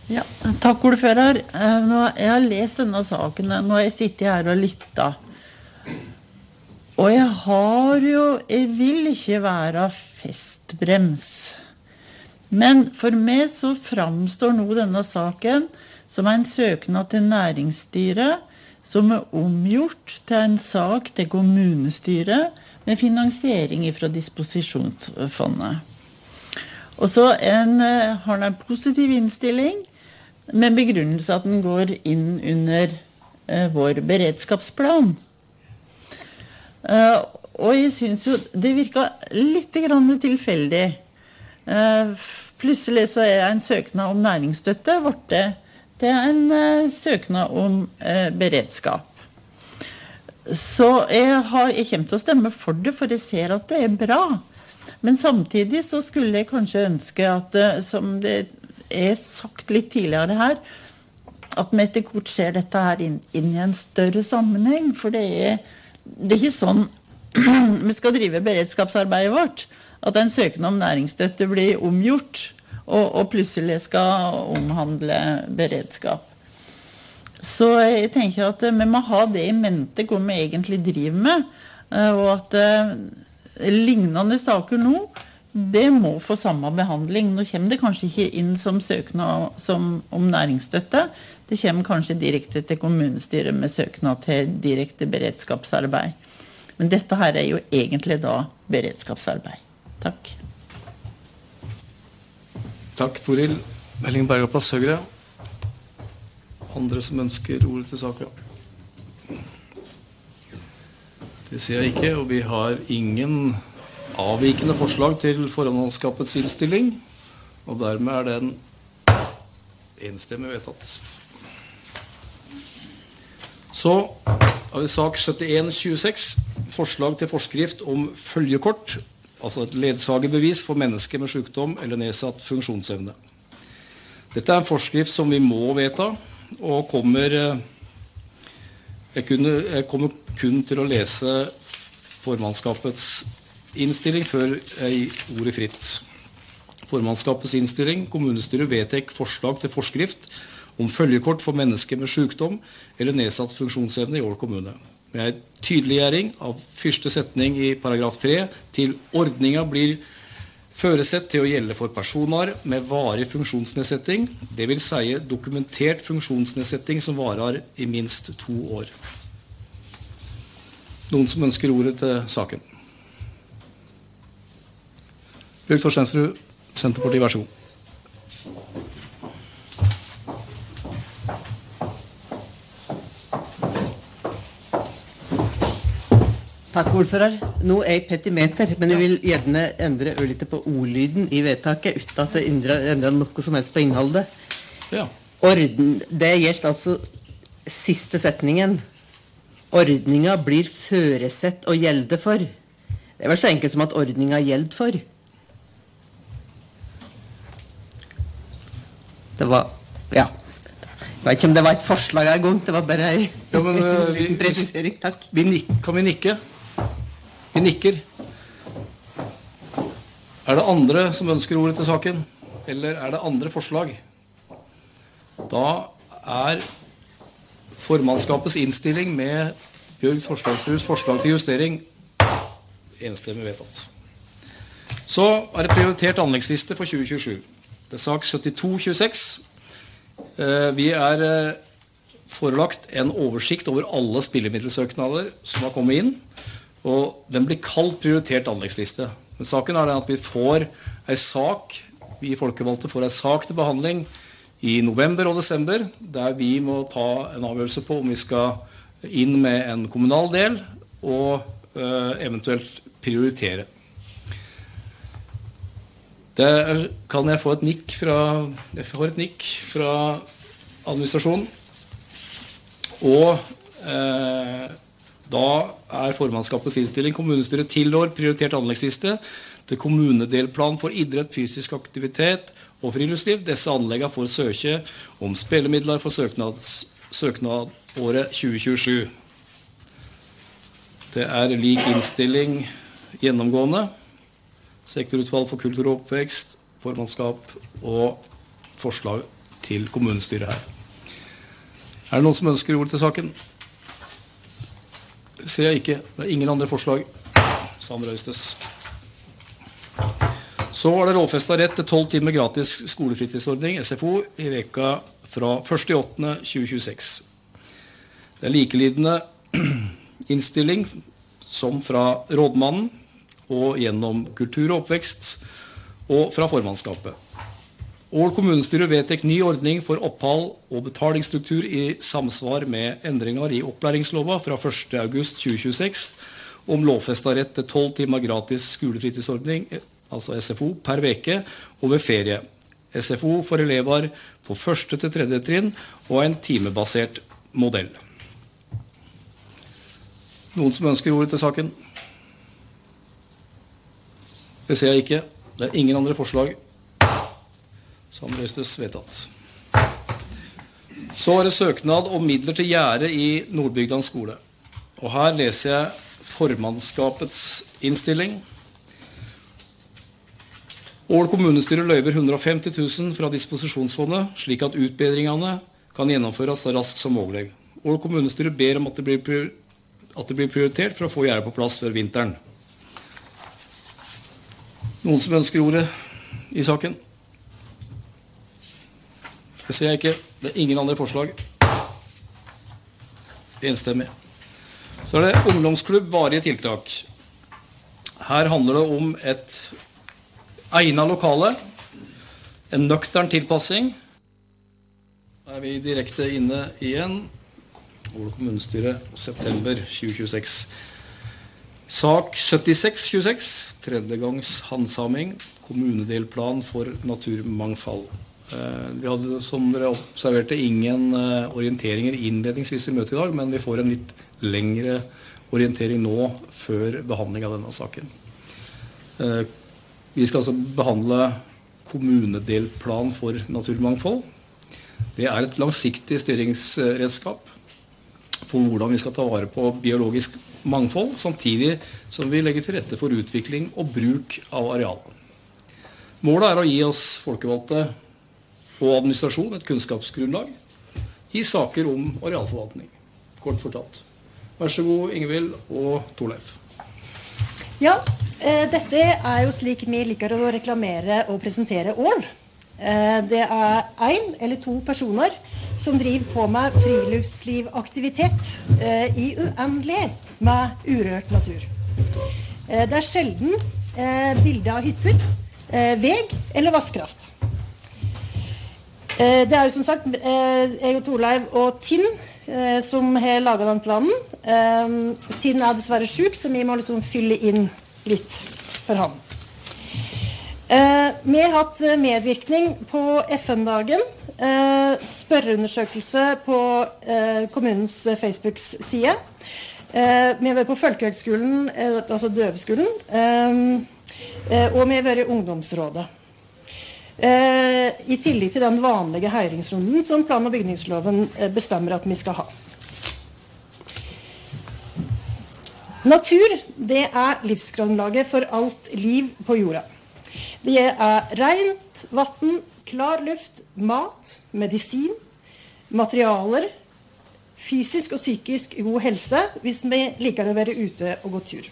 Ja, takk ordfører. Jeg har lest denne saken, nå har jeg sittet her og lyttet. Og jeg vil ikke være festbrems. Men for meg så framstår nå denne saken som en søknad til næringsstyret, som omgjort til en sak til kommunestyret med finansiering fra disposisjonsfondet. Og så har den en positiv innstilling, med begrunnelse at den går inn under vår beredskapsplan. Og jeg synes jo, det virker litt grann tilfeldig. Plutselig så en søknad om næringsstøtte, det en søknad om beredskap. Så jeg kommer til å stemme for det, for jeg ser at det bra. Men samtidig så skulle jeg kanskje ønske at, som det sagt litt tidligere her, at vi etter kort ser dette her inn i en større sammenheng, for det ikke sånn vi skal drive beredskapsarbeidet vårt, at en søknad om næringsstøtte blir omgjort, og plutselig skal omhandle beredskap. Så jeg tenker at vi må ha det i mente hva vi egentlig driver med, og at lignende saker nå, det må få samme behandling. Nå kommer det kanskje ikke inn som søknad om næringsstøtte, det kommer kanskje direkte til kommunestyret med søknad til direkte beredskapsarbeid. Men dette her jo egentlig da beredskapsarbeid. Takk. Takk, Toril. Melding Bergaplass Høyre. Andre som ønsker ordet til saken? Det ser jeg ikke, og vi har ingen avvikende forslag til formannskapets innstilling, og dermed den enstemmig vedtatt. Så har vi sak 7126, forslag til forskrift om følgekort, altså et ledsagerbevis for mennesker med sykdom eller nedsatt funksjonsevne. Dette en forskrift som vi må vedta, og jeg kommer kun til å lese formannskapets innstilling før jeg ordet fritt. Formannskapets innstilling, kommunestyret vedtek forslag til forskrift om følgekort for mennesker med sykdom eller nedsatt funksjonsevne i Ål kommune. Med en tydeliggjøring av første setning i paragraf 3 til ordningen blir føresett til å gjelde for personer med varig funksjonsnedsetting, det vil si dokumentert funksjonsnedsetting som varer i minst 2 år. Noen som ønsker ordet til saken? Bjørg Torstensrud, Senterpartiet, vær så god. Takk, ordfører. Nå jeg petimeter, men jeg vil gjerne endre litt på ordlyden i vedtaket, uten at det endrer noe som helst på innholdet. Ja. Det gjelder altså siste setningen. Ordningen blir føresett å gjelde for. Det var så enkelt som at ordningen gjelder for. Det var, ja. Jeg vet ikke om det var et forslag en gang, det var bare en presisering, takk. Kan vi nikke? Vi nikker. Er det andre som ønsker ordet til saken? Eller er det andre forslag? Da formannskapets innstilling med Bjørg Torstensruds forslag til justering enstemmig vedtatt. Så det prioritert anleggsliste for 2027. Det sak 7226. Vi forelagt en oversikt over alle spillemiddelsøknader som har kommet inn, og den blir kalt prioritert anleggsliste. Men saken den at vi får en sak, vi folkevalgte får en sak til behandling i november og desember, der vi må ta en avgjørelse på om vi skal inn med en kommunal del, og eventuelt prioritere. Kan jeg få et nikk fra administrasjonen, og da formannskapets innstilling kommunestyret tilrår prioritert anleggsliste til kommunedelplan for idrett, fysisk aktivitet og friluftsliv. Disse anleggene får søke om spillemidler for søknadåret 2027. Det lik innstilling gjennomgående. Sektorutvalg for kultur og oppvekst, formannskap og forslag til kommunestyret her. Det noen som ønsker ord til saken? Det ser jeg ikke. Det ingen andre forslag. Samrøystes. Så var det lovfestet rett til 12 timer gratis skolefritidsordning, SFO, i veka fra 1.8.2026. Det likelydende innstilling som fra rådmannen og gjennom kultur og oppvekst og fra formannskapet. Ål kommunestyre vedtek ny ordning for opphold og betalingsstruktur i samsvar med endringer i opplæringslova fra 1. august 2026 om lovfestet rett til 12 timer gratis skolefritidsordning, altså SFO, per veke og ved ferie. SFO for elever på 1. til 3. trinn og en timebasert modell. Noen som ønsker ordet til saken? Det ser jeg ikke. Det ingen andre forslag. Samrøystes vedtatt. Så det søknad om midler til gjerde i Nordbygdans skole. Og her leser jeg formannskapets innstilling. Ål kommunestyre løyver 150 000 fra disposisjonsfondet, slik at utbedringene kan gjennomføres så raskt som mulig. Ål kommunestyre ber om at det blir prioritert for å få gjerde på plass før vinteren. Noen som ønsker ordet i saken? Det ser jeg ikke. Det ingen andre forslag. Enstemmig. Så det ungdomsklubb varige tiltak. Her handler det om et egnet lokale, en nøktern tilpassing. Da vi direkte inne igjen. Ål kommunestyre, september 2026. Sak 76-26, tredje gangs handsaming, kommunedelplan for naturmangfold. Vi hadde, som dere observerte, ingen orienteringer innledningsvis i møtet i dag, men vi får en litt lengre orientering nå før behandling av denne saken. Vi skal altså behandle kommunedelplan for naturmangfold. Det et langsiktig styringsredskap for hvordan vi skal ta vare på biologisk mangfold, samtidig som vi legger til rette for utvikling og bruk av areal. Målet å gi oss folkevalgte og administrasjon et kunnskapsgrunnlag i saker om arealforvaltning, kort fortalt. Vær så god, Ingvild og Torleif. Ja, dette jo slik vi liker å reklamere og presentere Ål. Det en eller to personer som driver på med friluftslivaktivitet i uendelig med urørt natur. Det sjelden bilder av hytter, veg eller vasskraft. Det jo som sagt jeg og Torleif og Tinn som har laget den planen. Tinn dessverre syk, så vi må liksom fylle inn litt for ham. Vi har hatt medvirkning på FN-dagen, spørreundersøkelse på kommunens Facebook-side. Vi har vært på Folkehøgskolen, altså Døveskolen, og vi har vært i ungdomsrådet. I tillegg til den vanlige høringsrunden som plan- og bygningsloven bestemmer at vi skal ha. Natur, det livsgrunnlaget for alt liv på jorda. Det rent vatten, klar luft, mat, medisin, materialer, fysisk og psykisk god helse, hvis vi liker å være ute og gå tur.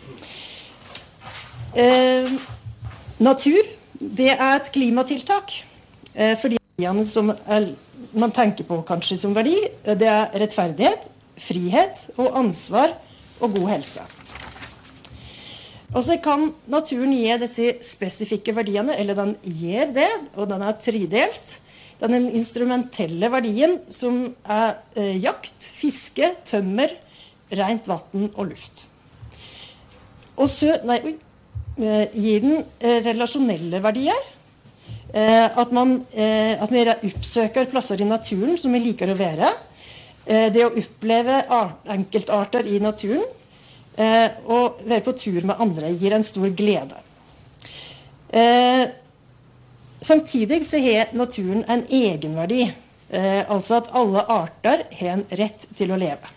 Natur, det et klimatiltak, fordi verdiene som man tenker på kanskje som verdi, det rettferdighet, frihet og ansvar og god helse. Og så kan naturen gi disse spesifikke verdiene, eller den gir det, og den tredelt. Den instrumentelle verdien som jakt, fiske, tømmer, rent vatten og luft. Og så gir den relasjonelle verdier, at vi oppsøker plasser i naturen som vi liker å være, det å oppleve enkeltarter i naturen, og være på tur med andre gir en stor glede. Samtidig så har naturen en egenverdi, altså at alle arter har en rett til å leve.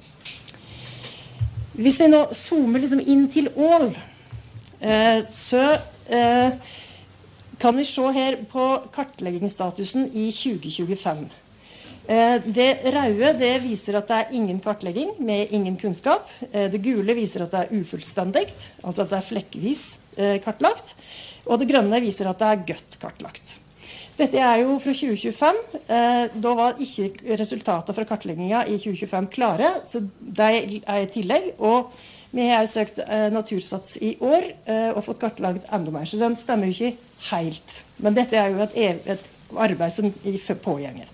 Hvis vi nå zoomer liksom inn til Ål, så kan vi se her på kartleggingsstatusen i 2025. Det røde det viser at det ingen kartlegging med ingen kunnskap. Det gule viser at det ufullstendig, altså at det flekkvis kartlagt. Og det grønne viser at det godt kartlagt. Dette jo fra 2025. Da var ikke resultatet fra kartleggingen i 2025 klare, så det I tillegg. Og vi har søkt natursats i år og fått kartlagt enda mer, så den stemmer jo ikke helt. Men dette jo et arbeid som pågjenger.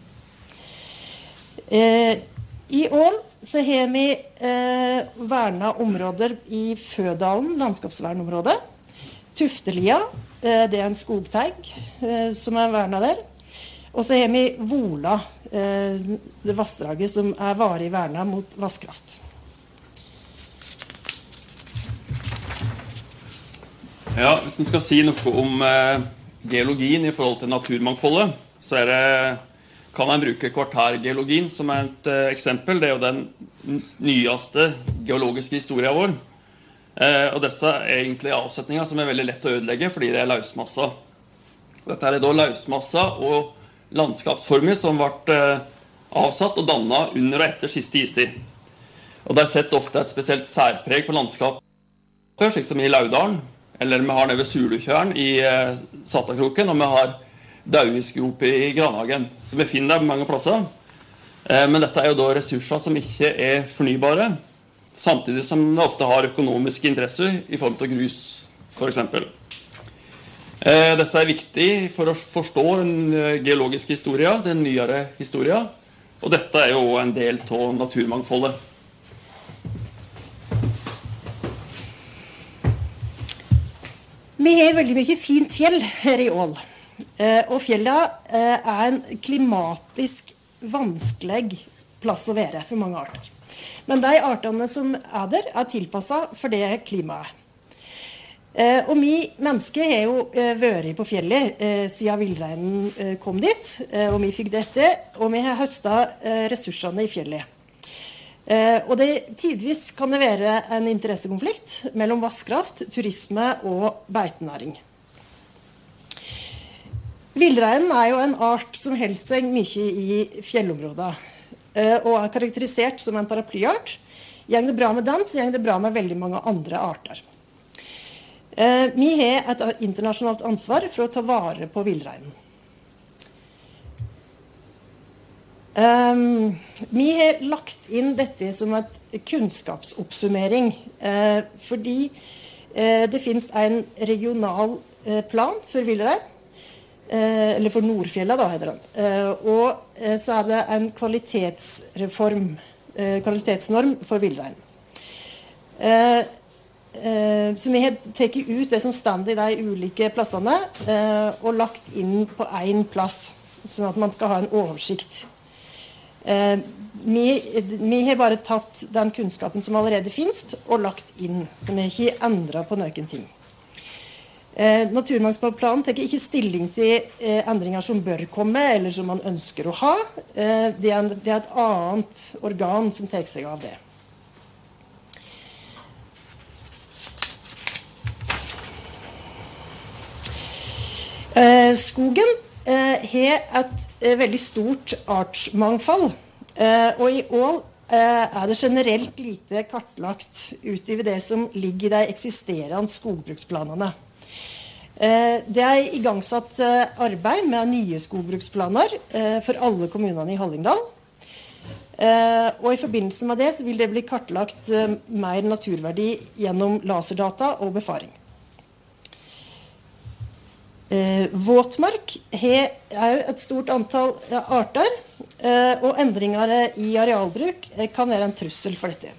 I Ål så har vi verna områder i Fødalen, landskapsvernområdet. Tuftelia, det en skogteig som verna der. Og så har vi Vola, det vassdraget som varig verna mot vasskraft. Ja, hvis en skal si noe om geologien I forhold til naturmangfoldet, så det kan en bruke kvartærgeologien som et eksempel. Det jo den nyeste geologiske historien vår. Og disse egentlig avsetninger som veldig lett å ødelegge fordi det løsmasser. Dette da løsmasser og landskapsformer som ble avsatt og dannet under og etter siste istid. Og det sett ofte et spesielt særpreg på landskapet, slik som I Laudalen, eller vi har nede ved Sulukjøren I Satakroken, og vi har Dauisgrop I Granhagen, som vi finner mange plasser. Men dette jo da ressurser som ikke fornybare, samtidig som det ofte har økonomiske interesser I form til grus, for eksempel. Dette viktig for å forstå den geologiske historien, den nyere historien, og dette jo en del av naturmangfoldet. Vi har veldig mye fint fjell her I Ål. Og fjellet en klimatisk vanskelig plass å være for mange arter. Men de artene som der tilpasset for det klimaet. Og vi mennesker har jo vært på fjellet siden villreinen kom dit, og vi fikk dette, og vi har høstet ressursene I fjellet. Og tidvis kan det være en interessekonflikt mellom vasskraft, turisme og beitenæring. Villreinen jo en art som holder seg mye I fjellområder, og karakterisert som en paraplyart. Gjeng det bra med den, så gjeng det bra med veldig mange andre arter. Vi har et internasjonalt ansvar for å ta vare på villreinen. Vi har lagt inn dette som et kunnskapsoppsummering, fordi det finnes en regional plan for villrein, eller for Nordfjellet da heter den, og så det en kvalitetsnorm for villrein. Så vi har tatt ut det som stand I de ulike plassene, og lagt inn på en plass, sånn at man skal ha en oversikt. Vi har bare tatt den kunnskapen som allerede finnes, og lagt inn, så vi har ikke endret på noen ting. Naturmangfoldsplanen tar ikke stilling til endringer som bør komme, eller som man ønsker å ha. Det et annet organ som tar seg av det. Skogen har et veldig stort artsmangfold, og I Ål det generelt lite kartlagt utover det som ligger I de eksisterende skogbruksplanene. Det igangsatt arbeid med nye skogbruksplaner for alle kommunene I Hallingdal, og I forbindelse med det så vil det bli kartlagt mer naturverdi gjennom laserdata og befaring. Våtmark har et stort antall arter, og endringer I arealbruk kan være en trussel for dette.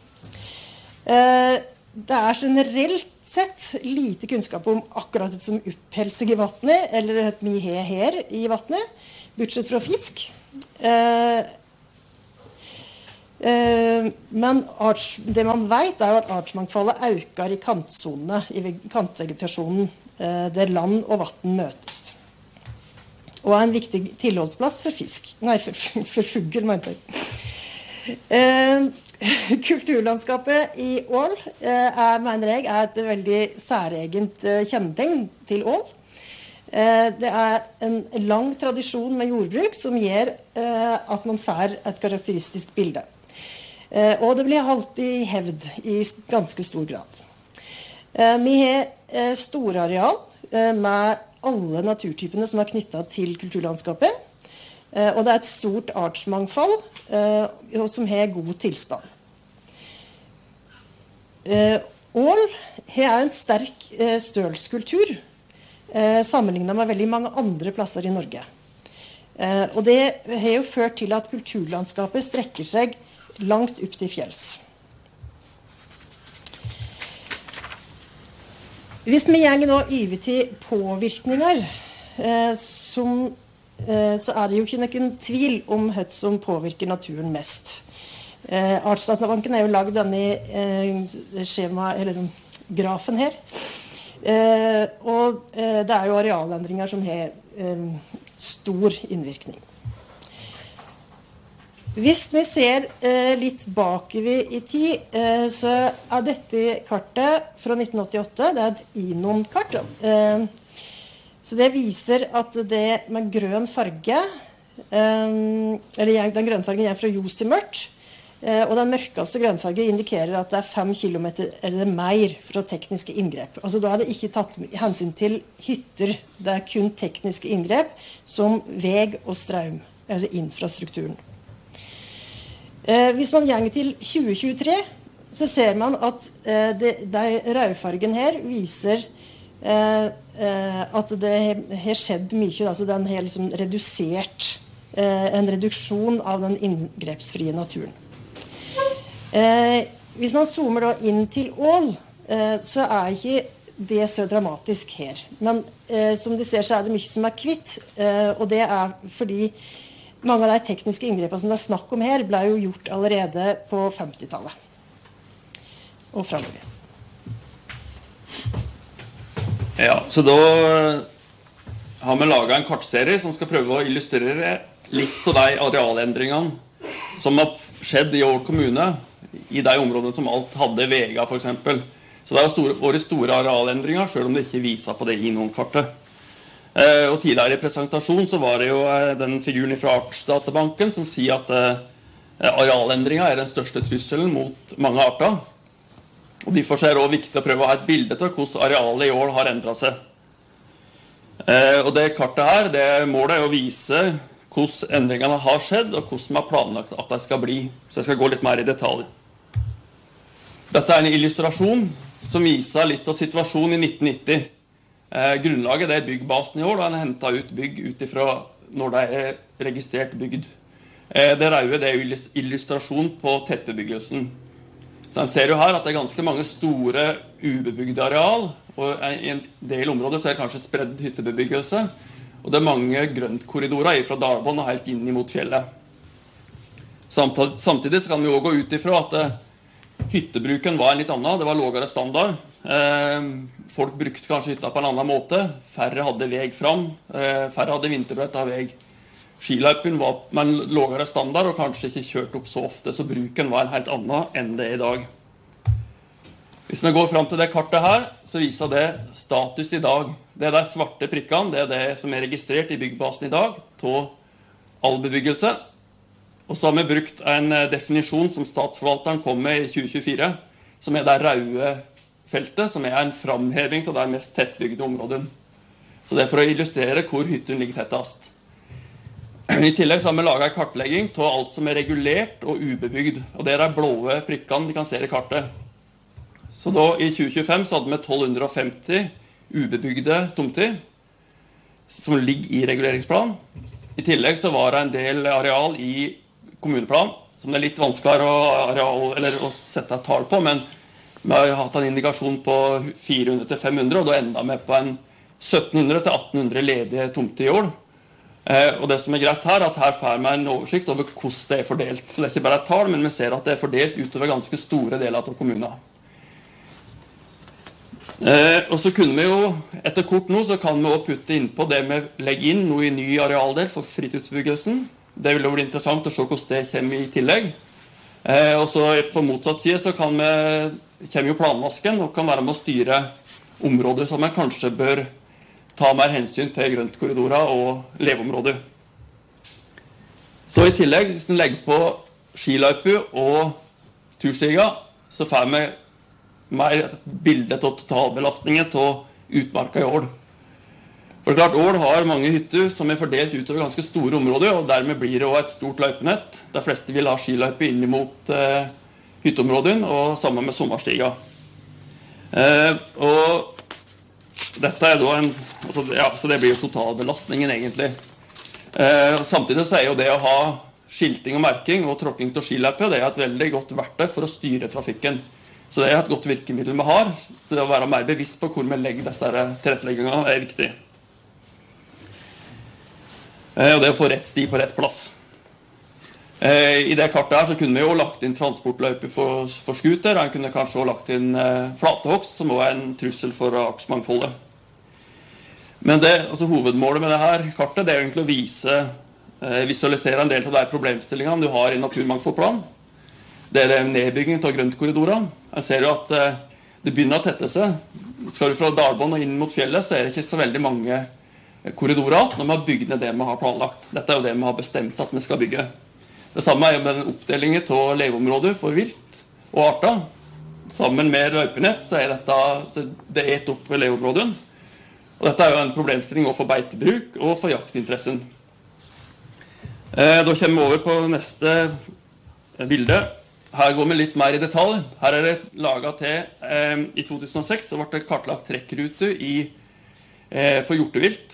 Det generelt sett lite kunnskap om akkurat det som oppholder seg I vattnet, eller det vi har her I vattnet, bortsett fra fisk. Men det man vet jo at artsmangfoldet øker I kantsonene, I kantvegetasjonen, der land og vatten møtes. Og en viktig tilholdsplass for fisk. Nei, for fugl, mente jeg. Kulturlandskapet I Ål mener jeg et veldig særegent kjennetegn til Ål. Det en lang tradisjon med jordbruk som gjør at man får et karakteristisk bilde. Og det blir holdt i hevd i ganske stor grad. Vi har store areal med alle naturtypene som knyttet til kulturlandskapet, og det et stort artsmangfold som har god tilstand. Ål har en sterk stølskultur sammenlignet med veldig mange andre plasser i Norge. Og det har jo ført til at kulturlandskapet strekker seg langt opp til fjells. Hvis vi går nå over til påvirkninger, så det jo ikke noen tvil om hva som påvirker naturen mest. Artsdatabanken har jo laget denne skjema, eller grafen her. Og det jo arealendringer som har stor innvirkning. Hvis vi ser litt bakover i tid, så dette kartet fra 1988, det et INON-kart. Så det viser at det med grønn farge, eller den grønne fargen går fra ljus til mørkt, og den mørkeste grønnfargen indikerer at det 5 kilometer eller mer fra tekniske inngrep. Altså da det ikke tatt hensyn til hytter, det kun tekniske inngrep som veg og strøm, eller infrastrukturen. Hvis man går til 2023, så ser man at de rødfargen her viser at det har skjedd mye, altså den har liksom redusert, en reduksjon av den inngrepsfrie naturen. Hvis man zoomer da inn til Ål, så ikke det så dramatisk her. Men som de ser så det mye som kvitt, og det fordi mange av de tekniske inngrepene som det snakk om her, ble jo gjort allerede på 50-tallet. Og fremover. Ja, så da har vi laget en kartserie som skal prøve å illustrere litt av de arealendringene som har skjedd i Ål kommune, i de områdene som alt hadde vega for eksempel. Så det har vært store arealendringer, selv om det ikke viser på det i noen kartet. Og tidligere i presentasjon så var det jo den figuren fra Artsdatabanken som sier at arealendringer den største trusselen mot mange arter. Og derfor er det også viktig å prøve å ha et bilde til hvordan arealet i Ål har endret seg. Og det kartet her, det målet å vise hvordan endringene har skjedd og hvordan man har planlagt at det skal bli. Så jeg skal gå litt mer i detalj. Dette en illustrasjon som viser litt av situasjonen i 1990. Grunnlaget det byggbasen i Ål, og den hentet ut bygg utifra når det registrert bygd. Det røde det illustrasjon på tettbebyggelsen. Så en ser jo her at det ganske mange store ubebygde areal, og i en del områder så det kanskje spredd hyttebebyggelse, og det mange grøntkorridorer fra dalbånd og helt inn mot fjellet. Samtidig så kan vi også gå ut ifra at hyttebruken var en litt annen, det var lavere standard. Folk brukte kanskje hytta på en annen måte, færre hadde veg fram, færre hadde vinterbrett av veg. Skiløypen var med en lavere standard og kanskje ikke kjørt opp så ofte, så bruken var en helt annen enn det i dag. Hvis vi går fram til det kartet her, så viser det status i dag. Det de svarte prikkene, det det som registrert i byggbasen i dag, til all bebyggelse. Og så har vi brukt en definisjon som statsforvalteren kom med i 2024, som det røde feltet, som en framheving til det mest tettbygde området. Så det for å illustrere hvor hytten ligger tettest. I tillegg så har vi laget en kartlegging til alt som regulert og ubebygd, og det de blåe prikkene de kan se i kartet. Så da i 2025 så hadde vi 1250 ubebygde tomter, som ligger i reguleringsplan. I tillegg så var det en del areal i kommuneplan, som det litt vanskeligere å sette et tall på, men vi har hatt en indikasjon på 400 til 500, og da enda vi på en 1700 til 1800 ledige tomter i Ål. Og det som greit her, at her får vi en oversikt over hvordan det fordelt. Så det ikke bare et tall, men vi ser at det fordelt utover ganske store deler av kommunen. Og så kunne vi jo, etter kort nå, så kan vi også putte inn på det vi legger inn noe i ny arealdel for fritidsbebyggelsen. Det vil jo bli interessant å se hvordan det kommer i tillegg. Og så på motsatt side så kommer jo planvasken og kan være med å styre områder som man kanskje bør ta mer hensyn til grøntkorridorer og leveområder. Så i tillegg, hvis den legger på skiløype og turstiga, så får vi mer et bilde av totalbelastningen av utmarka i Ål. For klart, Ål har mange hytter som fordelt utover ganske store områder, og dermed blir det også et stort løypenett. De fleste vil ha skiløype inn mot hytteområden, og sammen med sommerstiga. Og dette da så det blir jo totalbelastningen egentlig. Samtidig så jo det å ha skilting og merking og tråkking til skiløype, det et veldig godt verktøy for å styre trafikken. Så det et godt virkemiddel vi har, så det å være mer bevisst på hvor vi legger disse tilretteleggingene viktig. Og det å få rett sti på rett plass. I det kartet her så kunne vi jo lagt inn transportløype for skuter, og en kunne kanskje også lagt inn flatehogst, som også en trussel for artsmangfoldet. Men hovedmålet med dette kartet det egentlig å visualisere en del av de problemstillingene du har i naturmangfoldplan. Det det nedbygging av grøntkorridorer. Jeg ser jo at det begynner å tette seg. Skal du fra Dalbånd og inn mot fjellet, så det ikke så veldig mange korridorer når man bygger ned det man har planlagt. Dette jo det man har bestemt at man skal bygge. Det samme jo med den oppdelingen av leveområder for vilt og arter. Sammen med løypenett så det et opp ved leveområden. Og dette jo en problemstilling også for beitebruk og for jaktinteressen. Da kommer vi over på neste bilde. Her går vi litt mer i detalj. Her det laget til, i 2006 så ble det kartlagt trekkrute for hjortevilt.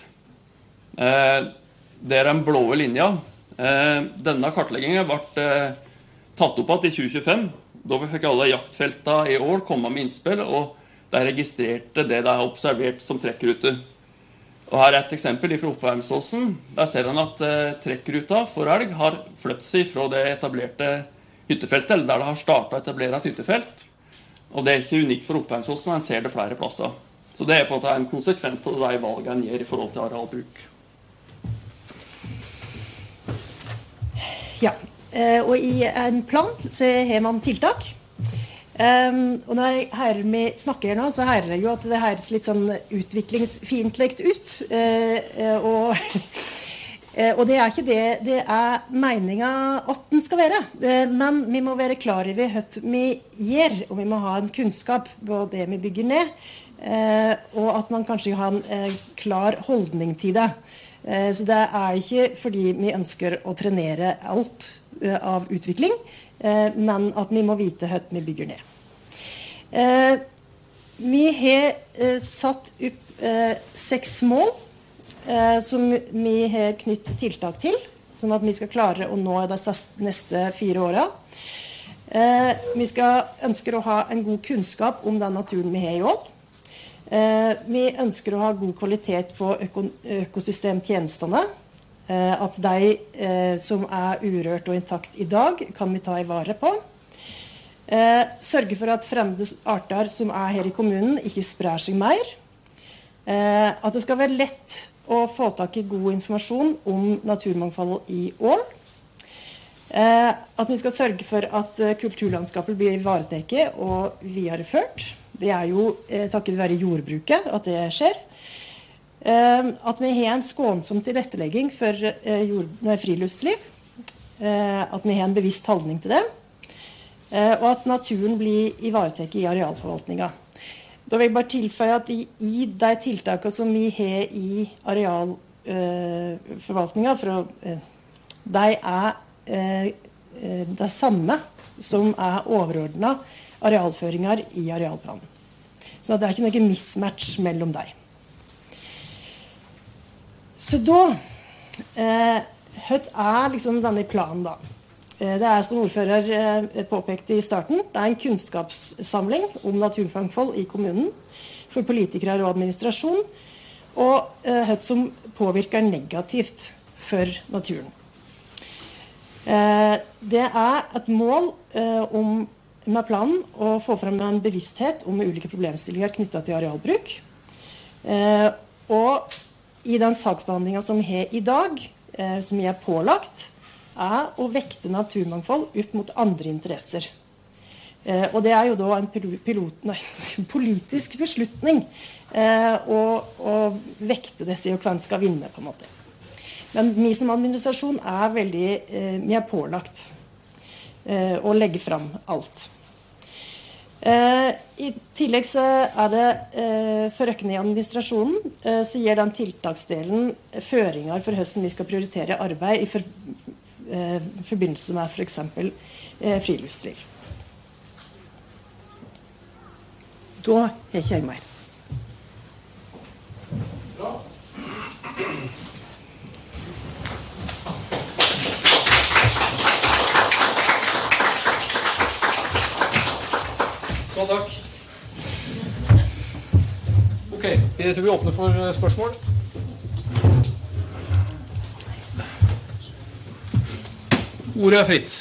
Det den blå linja. Denne kartleggingen ble tatt opp i 2025, da vi fikk alle jaktfeltene i Ål komme med innspill, og de registrerte det de har observert som trekkrute. Og her et eksempel fra Oppheimsåsen. Der ser han at trekkruta for elg har flyttet seg fra det etablerte hyttefeltet, eller der det har startet å etablere et hyttefelt. Og det ikke unikt for Oppheimsåsen, en ser det flere plasser. Så det på at det en konsekvent av de valgene en gjør i forhold til arealbruk. Ja, og i en plan så har man tiltak. Og når vi snakker nå, så hører jeg jo at det høres litt sånn utviklingsfiendtlig ut. Og det ikke det, det meningen at den skal være. Men vi må være klare over hva vi gjør, og vi må ha en kunnskap på det vi bygger ned. Og at man kanskje har en klar holdning til det. Så det ikke fordi vi ønsker å trenere alt av utvikling, men at vi må vite hva vi bygger ned. Vi har satt opp 6 mål som vi har knyttet tiltak til, sånn at vi skal klare å nå de neste 4 årene. Vi ønsker å ha en god kunnskap om den naturen vi har i Ål. Vi ønsker å ha god kvalitet på økosystemtjenestene. At de som urørt og intakt i dag, kan vi ta i vare på. Sørge for at fremmede arter som her i kommunen ikke sprer seg mer. At det skal være lett å få tak i god informasjon om naturmangfold i Ål. At vi skal sørge for at kulturlandskapet blir ivaretatt og videreført. Det jo takket være jordbruket at det skjer. At vi har en skånsom tilrettelegging for friluftsliv. At vi har en bevisst holdning til det. Og at naturen blir ivaretatt i arealforvaltningen. Da vil jeg bare tilføye at i de tiltakene som vi har i arealforvaltningen, de det samme som overordnet arealføringer i arealplanen. Så det ikke noe mismatch mellom dem. Så da, hva liksom denne planen da? Det som ordfører påpekte i starten, det en kunnskapssamling om naturmangfold i kommunen for politikere og administrasjon, og hva som påvirker negativt for naturen. Det et mål med planen å få frem en bevissthet om ulike problemstillinger knyttet til arealbruk. Og i den saksbehandlingen som vi har i dag, som vi pålagt, å vekte naturmangfold opp mot andre interesser. Og det jo da en politisk beslutning å vekte disse og hvem skal vinne på en måte. Men vi som administrasjon veldig, vi pålagt å legge frem alt. I tillegg så det for økende i administrasjonen så gir den tiltaksdelen føringer for høsten vi skal prioritere arbeid i forbindelse med for eksempel friluftsliv. Da ikke jeg mer. Så takk. Ok, jeg tror vi åpner for spørsmål. Ordet fritt.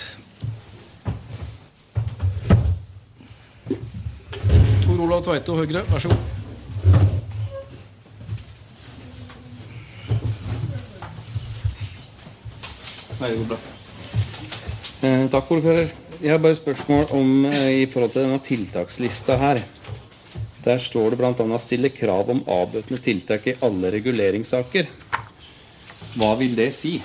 Tor Olav Tveite, Høyre, vær så god. Nei, det går bra. Takk, ordfører. Jeg har bare spørsmål om i forhold til denne tiltakslista her. Der står det blant annet stille krav om avbøtende tiltak i alle reguleringssaker. Hva vil det si?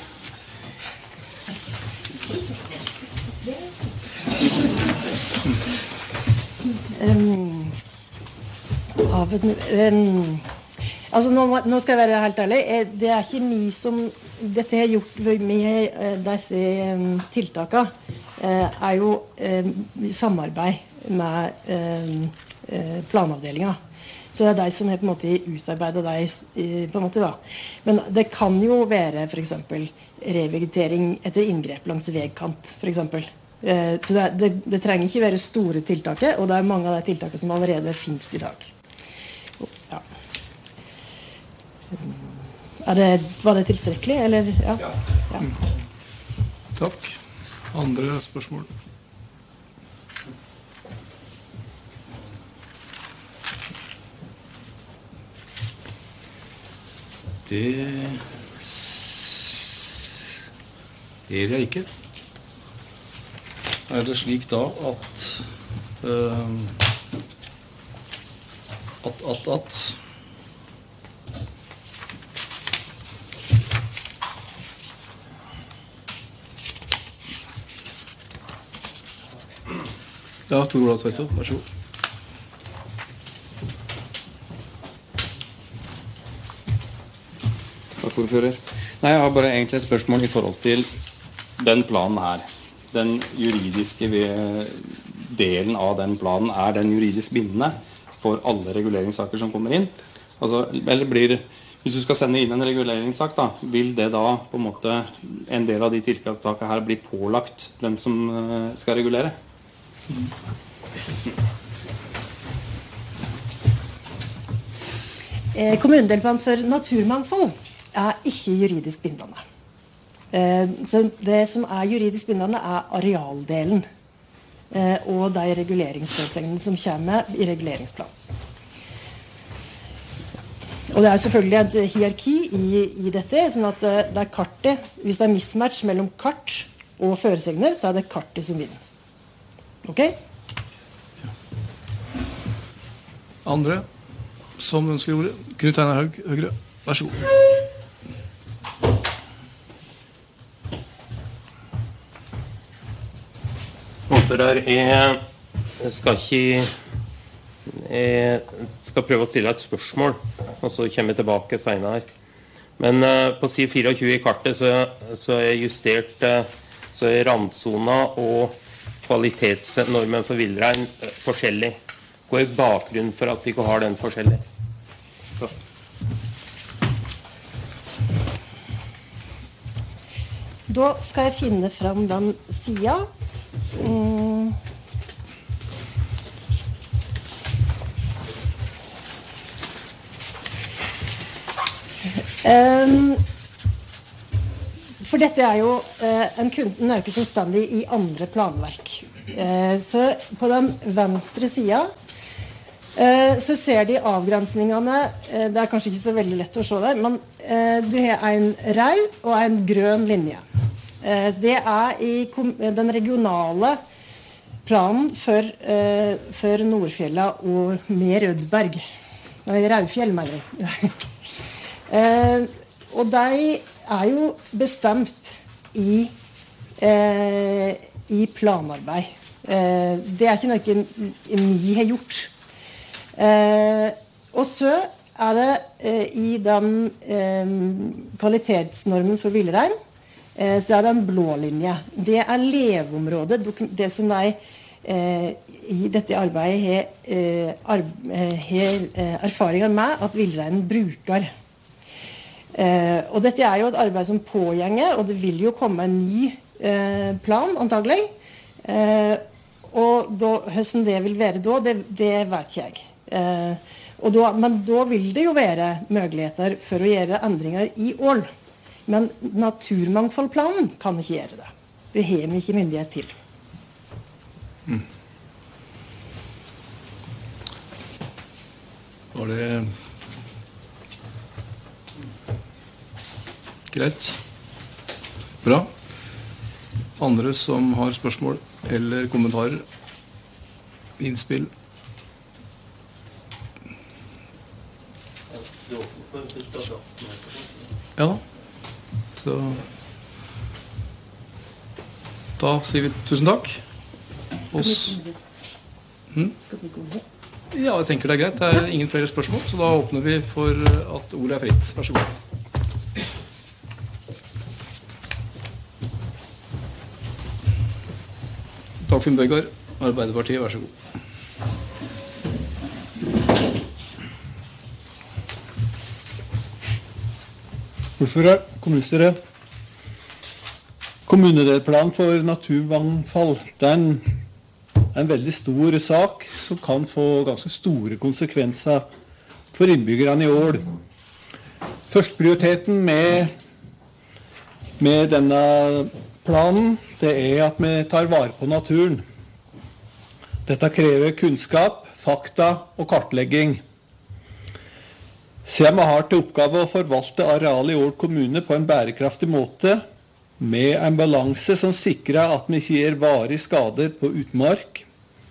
Altså nå skal jeg være helt ærlig. Det ikke vi som dette har gjort med disse tiltakene jo i samarbeid med planavdelingen. Så det de som har på en måte utarbeidet de på en måte da. Men det kan jo være for eksempel revegetering etter inngrep langs vegkant for eksempel. Så det trenger ikke være store tiltaket, og det mange av de tiltakene som allerede finnes i dag. Ja. Var det tilstrekkelig, eller? Ja. Ja. Takk. Andre spørsmål? Det ser jeg ikke. Det slik da at Ja, Tor Olav Tveite, vær så god. Takk, ordfører. Nei, jeg har bare egentlig et spørsmål i forhold til den planen her. Den juridiske delen av den planen, den juridisk bindende for alle reguleringssaker som kommer inn? Altså, eller hvis du skal sende inn en reguleringssak da, vil det da på en måte en del av de tiltakene her bli pålagt dem som skal regulere? Kommunedelplan for naturmangfold ikke juridisk bindende. Så det som juridisk bindende arealdelen og de reguleringsforsegnene som kommer i reguleringsplan. Og det selvfølgelig et hierarki i dette, sånn at det kartet, hvis det mismatch mellom kart og føresegner, så det kartet som vinner. Ok? Andre som ønsker ordet? Knut Einar Haug, Høyre, vær så god. Ordfører, jeg skal prøve å stille et spørsmål, og så kommer jeg tilbake senere. Men på side 24 i kartet så justert så randsona og kvalitetsnormen for villrein forskjellig. Hva bakgrunnen for at de ikke har den forskjellig? Da skal jeg finne frem den siden. For dette jo en øke som stendig i andre planverk. Så på den venstre siden så ser de avgrensningene, det kanskje ikke så veldig lett å se der, men du har en rød og en grønn linje. Det i den regionale planen for Nordfjella og med Rødberg. Nei, Raufjell, mener jeg. Og de jo bestemt i planarbeid. Det ikke noe ni har gjort. Og så det i den kvalitetsnormen for villrein, så det en blå linje. Det leveområdet, det som de i dette arbeidet har erfaringer med at villreinen bruker. Og dette jo et arbeid som pågjenger, og det vil jo komme en ny plan, antagelig. Og hvordan det vil være da, det vet ikke jeg. Men da vil det jo være muligheter for å gjøre endringer i ål. Men naturmangfoldplanen kan ikke gjøre det. Det har vi ikke myndighet til. Var det greit? Bra. Andre som har spørsmål eller kommentarer? Innspill? Ja da. Så da sier vi tusen takk. Ja, jeg tenker det greit. Det ingen flere spørsmål, så da åpner vi for at ordet fritt. Vær så god. Dagfinn Bøygard, Arbeiderpartiet, vær så god. Ordfører, kommunestyre. Kommunedelplan for naturmangfold, det en veldig stor sak som kan få ganske store konsekvenser for innbyggerne i Ål. Førsteprioriteten med denne planen, det at vi tar vare på naturen. Dette krever kunnskap, fakta og kartlegging. Siden vi har til oppgave å forvalte arealet i Ål kommune på en bærekraftig måte, med en balanse som sikrer at vi ikke gir varige skader på utmark,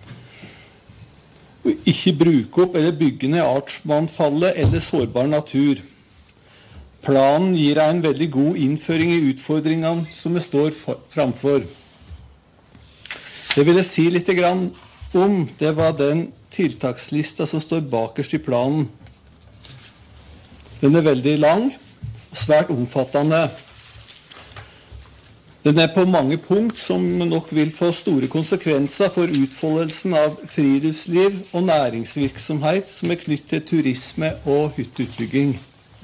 og ikke bruke opp eller bygge ned artsmangfoldet eller sårbar natur. Planen gir en veldig god innføring i utfordringene som vi står framfor. Det vil jeg si litt om, det var den tiltakslista som står bakerst i planen. Den veldig lang og svært omfattende. Den på mange punkt som nok vil få store konsekvenser for utfoldelsen av friluftsliv og næringsvirksomhet som knyttet til turisme og hytteutbygging.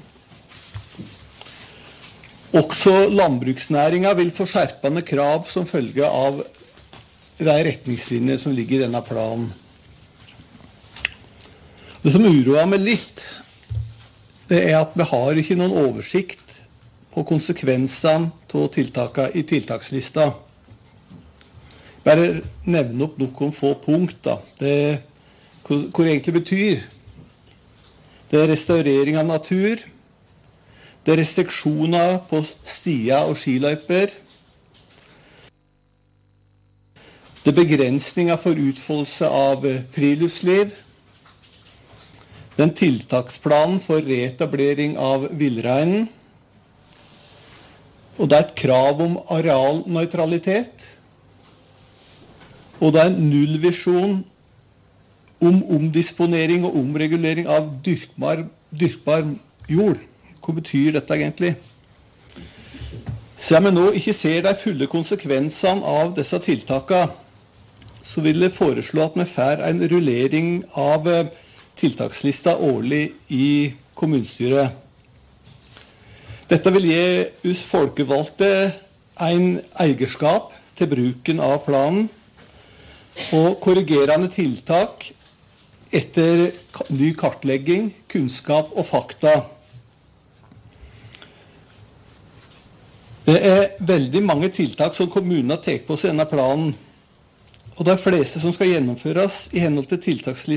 Også landbruksnæringen vil få skjerpende krav som følge av de retningslinjer som ligger i denne planen. Det som uroer meg litt, det at vi har ikke noen oversikt på konsekvensene av tiltakene i tiltakslista. Bare nevne opp noen få punkt, hvor det egentlig betyr. Det restaurering av natur, det restriksjoner på stier og skiløyper, det begrensninger for utfoldelse av friluftsliv, den tiltaksplanen for reetablering av villreinen, og det et krav om arealneutralitet, og det en nullvisjon om omdisponering og omregulering av dyrkbar jord. Hva betyr dette egentlig? Siden vi nå ikke ser de fulle konsekvensene av disse tiltakene, så vil jeg foreslå at vi får en rullering av tiltakslista årlig i kommunestyret. Dette vil gi oss folkevalgte en eierskap til bruken av planen og korrigerende tiltak etter ny kartlegging, kunnskap og fakta. Det veldig mange tiltak som kommunen har tatt på seg i denne planen, og de fleste som skal gjennomføres i henhold til tiltakslista